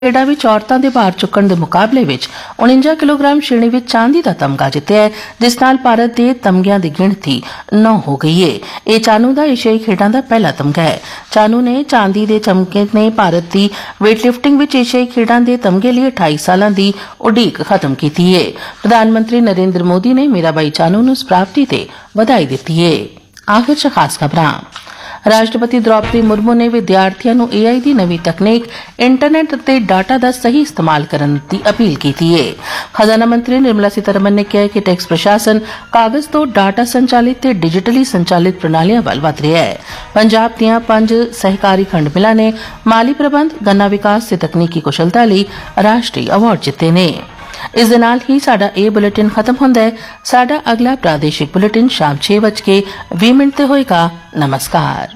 Canada ਵਿੱਚ ਔਰਤਾਂ ਦੇ ਭਾਰ ਚੁੱਕਣ ਦੇ ਮੁਕਾਬਲੇ ਵਿੱਚ 49 ਕਿਲੋਗ੍ਰਾਮ ਸ਼੍ਰੇਣੀ ਵਿੱਚ ਚਾਂਦੀ ਦਾ ਤਮਗਾ ਜਿੱਤਿਆ ਹੈ, ਜਿਸ ਨਾਲ ਭਾਰਤ ਦੇ ਤਮਗਿਆਂ ਦੀ ਗਿਣਤੀ 9 ਹੋ ਗਈ ਹੈ। ਇਹ ਚਾਨੂ ਦਾ ਏਸ਼ੀਆਈ ਖੇਡਾਂ ਦਾ ਪਹਿਲਾ ਤਮਗਾ ਹੈ। ਚਾਨੂ ਨੇ ਚਾਂਦੀ ਦੇ ਤਮਗੇ ਨੇ ਭਾਰਤ ਦੀ ਵੇਟ ਲਿਫਟਿੰਗ ਵਿੱਚ ਏਸ਼ੀਆਈ ਖੇਡਾਂ ਦੇ ਤਮਗੇ ਲਈ 28 ਸਾਲਾਂ ਦੀ ਉਡੀਕ ਖਤਮ ਕੀਤੀ ਹੈ। ਪ੍ਰਧਾਨ ਮੰਤਰੀ ਨਰਿੰਦਰ ਮੋਦੀ ਨੇ ਮੀਰਾਬਾਈ ਚਾਨੂ ਨੂੰ ਇਸ ਪ੍ਰਾਪਤੀ ਤੇ ਵਧਾਈ ਦਿੱਤੀ ਹੈ। ਆਖਿਰ 'ਚ ਖਾਸ ਖਬਰਾਂ। ਰਾਸ਼ਟਰਪਤੀ ਦ੍ਰੌਪਦੀ ਮੁਰਮੂ ਨੇ ਵਿਦਿਆਰਥੀਆਂ ਨੂੰ AI ਦੀ ਨਵੀਂ ਤਕਨੀਕ, ਇੰਟਰਨੈਟ ਅਤੇ ਡਾਟਾ ਦਾ ਸਹੀ ਇਸਤੇਮਾਲ ਕਰਨ ਦੀ ਅਪੀਲ ਕੀਤੀ ਹੈ। ਖਜ਼ਾਨਾ ਮੰਤਰੀ ਨਿਰਮਲਾ ਸੀਤਾਰਮਨ ਨੇ ਕਿਹਾ ਕਿ ਟੈਕਸ ਪ੍ਰਸ਼ਾਸਨ ਕਾਗਜ਼ ਤੋਂ ਡਾਟਾ ਸੰਚਾਲਿਤ ਤੇ ਡਿਜੀਟਲੀ ਸੰਚਾਲਿਤ ਪ੍ਰਣਾਲੀਆਂ ਵੱਲ ਵਧ ਰਿਹਾ ਹੈ। ਪੰਜਾਬ ਦੀਆਂ 5 ਸਹਿਕਾਰੀ ਖੰਡ ਮਿਲਾਂ ਨੇ ਮਾਲੀ ਪ੍ਰਬੰਧ, ਗੰਨਾ ਵਿਕਾਸ ਤੇ ਤਕਨੀਕੀ ਕੁਸ਼ਲਤਾ ਲਈ ਰਾਸ਼ਟਰੀ ਅਵਾਰਡ ਜਿੱਤੇ ਨੇ। ਇਸ ਦੇ ਨਾਲ ਹੀ ਸਾਡਾ ਇਹ ਬੁਲੇਟਿਨ ਖਤਮ ਹੁੰਦਾ ਹੈ। ਸਾਡਾ ਅਗਲਾ ਪ੍ਰਾਦੇਸ਼ਿਕ ਬੁਲੇਟਿਨ ਸ਼ਾਮ 6:20 ਤੇ ਹੋਏਗਾ। ਨਮਸਕਾਰ।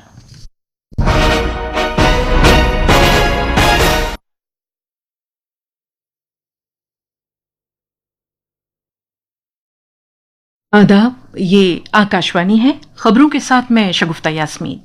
आदाब, ये आकाशवाणी है। खबरों के साथ मैं शगुफ्ता यास्मीन।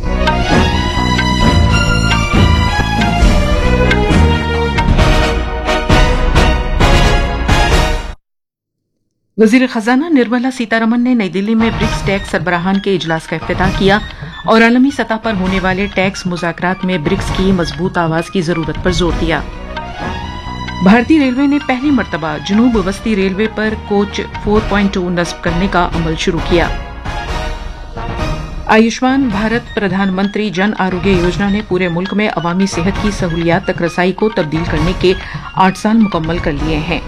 वजीर खजाना निर्मला सीतारमन ने नई दिल्ली में ब्रिक्स टैक्स सरबराहान के इजलास का इफ्तिताह किया और आलमी सतह पर होने वाले टैक्स मुज़ाकरात में ब्रिक्स की मजबूत आवाज की जरूरत पर जोर दिया। भारतीय रेलवे ने पहली मर्तबा जनूब वस्ती रेलवे पर कोच 4.2 नस्ब करने का अमल शुरू किया। आयुष्मान भारत प्रधानमंत्री जन आरोग्य योजना ने पूरे मुल्क में अवामी सेहत की सहूलियात तक रसाई को तब्दील करने के 8 साल मुकम्मल कर लिए हैं।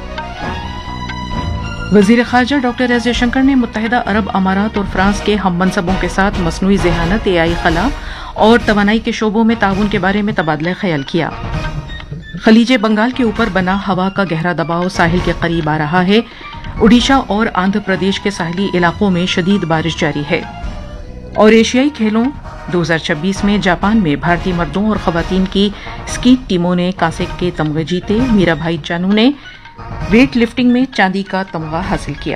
वजीर खारजा डॉक्टर एस जयशंकर ने मुत्तहिदा अरब अमारात और फ्रांस के हम मनसबों के साथ मसनूई ज़हानत, AI खला और तवानाई के शोबों में ताउन के बारे में तबादला ख्याल किया। खलीज बंगाल के ऊपर बना हवा का गहरा दबाव साहिल के करीब आ रहा है। ओडिशा और आंध्र प्रदेश के साहली इलाकों में शदीद बारिश जारी है। और एशियाई खेलों 2026 में जापान में भारतीय मर्दों और खवातीन की स्कीट टीमों ने कांसे के तमगे जीते। मीराबाई चानू ने वेट लिफ्टिंग में चांदी का तमगा हासिल किया।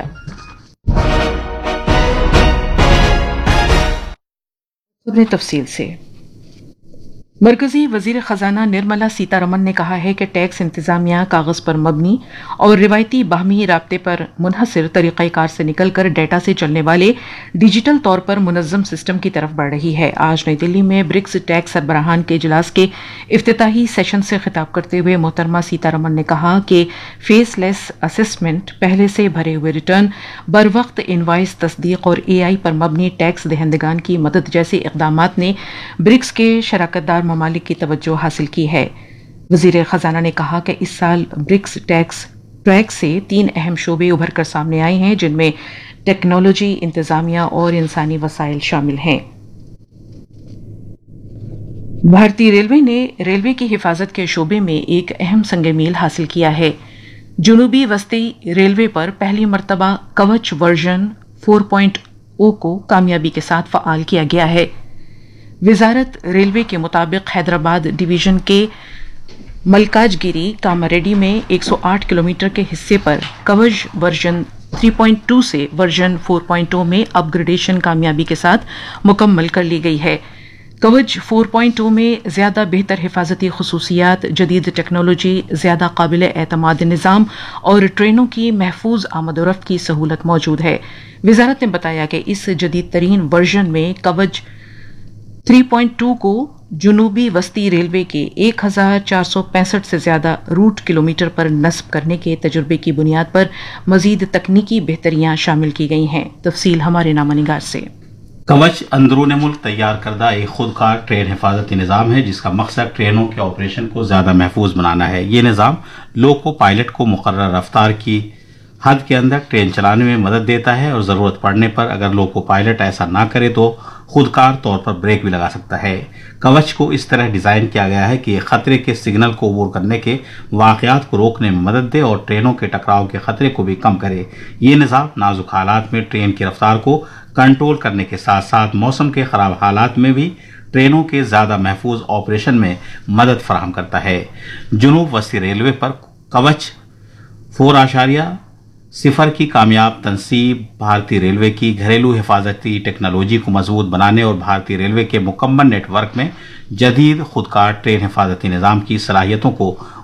खबरें तफसील से। मरकजी वजीर खजाना निर्मला सीतारमन ने कहा है कि टैक्स इंतजामिया कागज पर मबनी और रिवायती बाहमी राब्ते पर मुनहसिर तरीक़ाकार से निकलकर डेटा से चलने वाले डिजिटल तौर पर मुनज़्ज़म सिस्टम की तरफ बढ़ रही है। आज नई दिल्ली में ब्रिक्स टैक्स सरबराहान के इजलास के इफ्तिताही सेशन से खिताब करते हुए मोहतरमा सीतारमन ने कहा कि फेसलेस असेसमेंट, पहले से भरे हुए रिटर्न, बर वक्त इनवाइस तस्दीक और AI पर मबनी टैक्स दहंदगान की मदद जैसे इक़दामात ने ब्रिक्स के शराकतदार ममालिक की तवज्जो हासिल की है। वजीर खजाना ने कहा कि इस साल ब्रिक्स टैक्स ट्रैक से 3 अहम शोबे उभर कर सामने आए हैं, जिनमें टेक्नोलॉजी, इंतजामिया और इंसानी वसाइल शामिल हैं। भारतीय रेलवे ने रेलवे की हिफाजत के शोबे में एक अहम संग मील हासिल किया है। जुनूबी वस्ती रेलवे पर पहली मर्तबा कवच वर्जन 4.0 को कामयाबी के साथ फ़आल किया गया है। वजारत रेलवे के मुताबिक हैदराबाद डिवीजन के मलकाजगिरी कामारेड्डी में 108 किलोमीटर के हिस्से पर कवच वर्जन 3.2 से वर्जन 4.0 में अपग्रेडेशन कामयाबी के साथ मुकम्मल कर ली गई है। कवच 4.0 में ज़्यादा बेहतर हिफाजती खसूसियात, जदीद टेक्नोलॉजी, ज़्यादा काबिल एतमाद निज़ाम और ट्रेनों की महफूज आमदोरफ्त की सहूलत मौजूद है। वजारत ने बताया कि इस जदीद तरीन वर्जन में कवच 3.2 को जुनूबी वस्ती रेलवे के 1465 से ज्यादा रूट किलोमीटर पर नस्ब करने के तजुर्बे की बुनियाद पर मजीद तकनीकी बेहतरियां शामिल की गई हैं। तफसील हमारे नामानिगार से। कवच अंदरून मुल्क तैयार करदा एक खुदकार ट्रेन हिफाजती निज़ाम है, जिसका मकसद ट्रेनों के ऑपरेशन को ज़्यादा महफूज बनाना है। ये निज़ाम लोको पायलट को मुकर्रर रफ्तार की हद के अंदर ट्रेन चलाने में मदद देता है और ज़रूरत पड़ने पर अगर लोको पायलट ऐसा ना करे तो खुदकार तौर पर ब्रेक भी लगा सकता है। कवच को इस तरह डिज़ाइन किया गया है कि ये खतरे के सिग्नल को अबूर करने के वाक़यात को रोकने में मदद दे और ट्रेनों के टकराव के खतरे को भी कम करे। ये निज़ाम नाजुक हालात में ट्रेन की रफ्तार को कंट्रोल करने के साथ साथ मौसम के ख़राब हालात में भी ट्रेनों के ज़्यादा महफूज ऑपरेशन में मदद फराहम करता है। जुनूब वस्ती रेलवे पर कवच 4.0 की कामयाब तनसीब भारतीय रेलवे की घरेलू हिफाजती टेक्नोलॉजी को मजबूत बनाने और भारतीय रेलवे के मुकम्मल नेटवर्क में जदीद खुदकार ट्रेन हिफाजती निज़ाम की सलाहियतों को